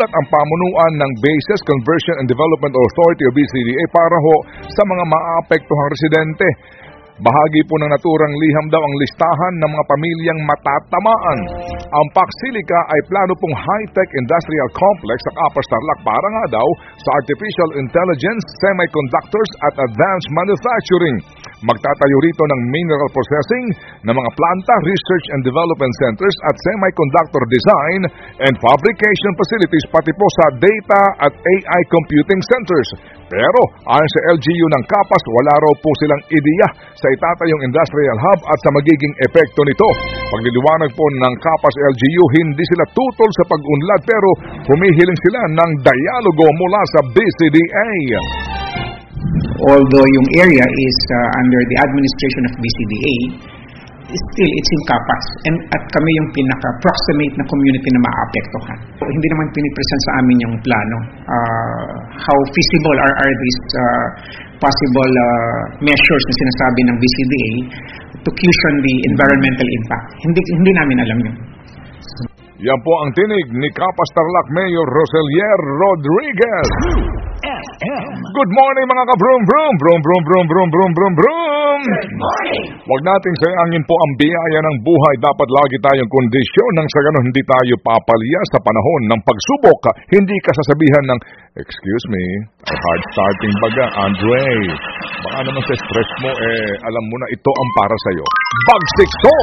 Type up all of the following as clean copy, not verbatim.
ang pamunuan ng Bases Conversion and Development Authority o BCDA para ho sa mga maapektuhang residente. Bahagi po ng naturang liham daw ang listahan ng mga pamilyang matatamaan. Ang Paksilica ay plano pong high-tech industrial complex sa Kapas Tarlac para nga daw sa artificial intelligence, semiconductors at advanced manufacturing. Magtatayo rito ng mineral processing, ng mga planta, research and development centers at semiconductor design and fabrication facilities pati po sa data at AI computing centers. Pero ayon sa LGU ng Kapas, wala raw po silang ideya sa itatayong industrial hub at sa magiging epekto nito. Pagliliwanag po ng Kapas LGU, hindi sila tutol sa pag-unlad pero humihiling sila ng dialogo mula sa BCDA. Although yung area is under the administration of BCDA, still it's in Kapas. At kami yung pinaka-proximate na community na maapektuhan. Hindi naman pinipresent sa amin yung plano. How feasible are these possible measures na sinasabi ng BCDA to cushion the environmental impact. Hindi namin alam yun. Yan po ang tinig ni Kapas Tarlac Mayor Roselier Rodriguez. Good morning mga ka-vroom vroom, vroom vroom vroom vroom vroom vroom vroom. Good morning. Huwag nating sayangin po ang biyaya ng buhay. Dapat lagi tayong kondisyon nang sa ganun hindi tayo papalya sa panahon ng pagsubok. Hindi ka sasabihan ng, excuse me, hard starting baga, Andre. Baka naman sa stress mo, alam mo na ito ang para sa'yo. Bagsikso!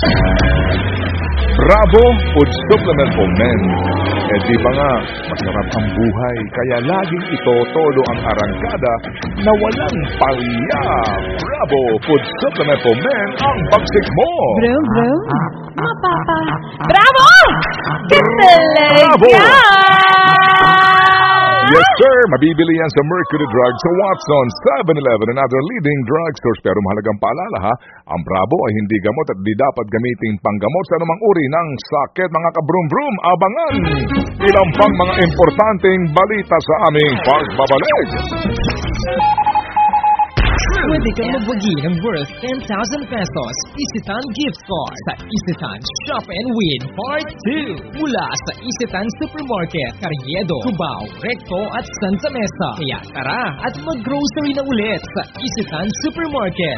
Bravo Food Supplement for Men. Di ba nga, masarap ang buhay, kaya laging ito todo ang arangkada na walang palya. Bravo Food Supplement for Men ang bagsik mo. Vroom, vroom. Mapapa. Bravo! Bravo! Kitalaga! Yes, sir. Mabibili yan sa Mercury Drugs, sa Watson, 7-Eleven, and other leading drugstores. Pero mahalagang paalala ha, ang Bravo ay hindi gamot at di dapat gamitin panggamot sa anumang uri ng sakit. Mga ka-vroom-vroom, abangan ilang pang mga importanteng balita sa aming pagbabalik. Pwede kang magwagi ng worth 10,000 pesos Isitan gift card sa Isitan Shop and Win Part 2 mula sa Isitan Supermarket, Carriedo, Cubao, Recto at Santa Mesa. Kaya tara at mag-grocery na ulit sa Isitan Supermarket.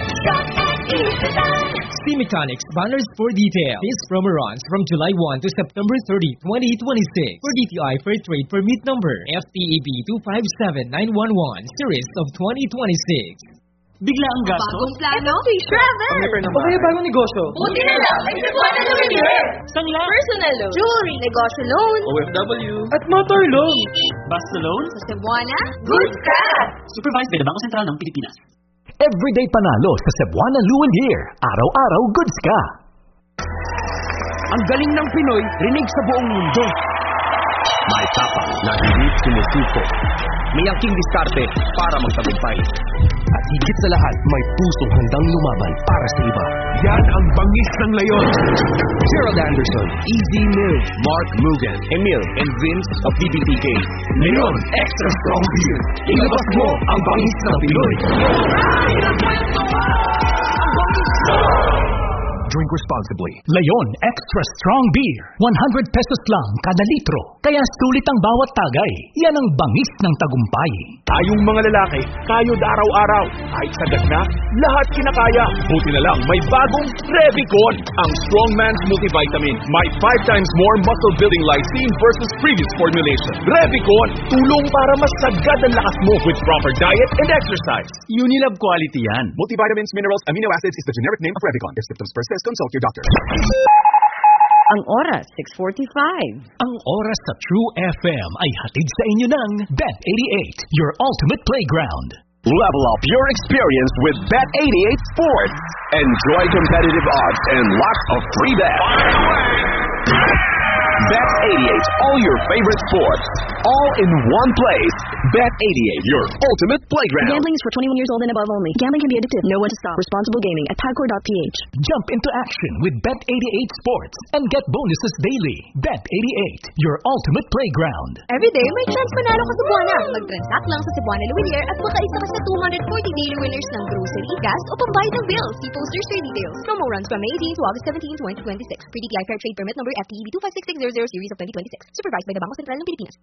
See Mechanics banners for detail. This promo runs from July 1 to September 30, 2026 for DTI Fair Trade Permit Number FTEB 257911 Series of 2026. Bigla ang gasto? Bagong plano? Travel! O kaya bagong negosyo? Buti na lang, may Cebuana loan here! Sangla? Personal loan, jewelry, negosyo loan, OFW? At motor loan? Basta loan? sa Cebuana, good ka! Supervised by the Bangko Sentral ng Pilipinas. Everyday panalo sa Cebuana Luan Year. Araw-araw goods ka. Ang galing ng Pinoy, rinig sa buong mundo. May tapang na hindi sumusuko. May angking diskarte para magtagumpay. At higit sa lahat, may pusong handang lumaban para sa iba. Yan ang bangis ng Leon. Gerald Anderson, Easy Mill, Mark Mugan, Emil, and Vince of BBTK. Leon Extra Strong Beer. Ilabas mo ang bangis ng Pinoy. Drink responsibly. Leon Extra Strong Beer. 100 pesos lang kada litro. Kaya sulit ang bawat tagay. Yan ang bangis ng tagumpay. Tayong mga lalaki, kayod araw-araw. Kahit sagad na, lahat kinakaya. Buti na lang, may bagong Revicon. Ang Strong Man's Multivitamin. May 5 times more muscle-building lysine versus previous formulation. Revicon, tulong para mas sagad ang lakas mo with proper diet and exercise. Unilab quality yan. Multivitamins, minerals, amino acids is the generic name of Revicon. If symptoms persist, consult your doctor. Ang oras, 6:45. Ang oras sa True FM ay hatid sa inyo ng Bet88, your ultimate playground. Level up your experience with Bet88 Sports. Enjoy competitive odds and lots of free bets. Bet88, all your favorite sports, all in one place. Bet88, your ultimate playground. Gambling is for 21 years old and above only. Gambling can be addictive. Know when to stop. Responsible gaming at PAGCOR.ph. Jump into action with Bet88 Sports and get bonuses daily. Bet88, your ultimate playground. Every day, may chance manalo ka sa Cebuana. Mag-transact lang sa Cebuana Luwinier at makaisa ka sa 240 daily winners ng grocery, gas o pambayad ng bills. See posters for details. Promo runs from May 18 to August 17, 2026. Pre-DTI Fair Trade Permit Number FTEB 256600 Series of 2026. Supervised by the Bangko Sentral ng Pilipinas.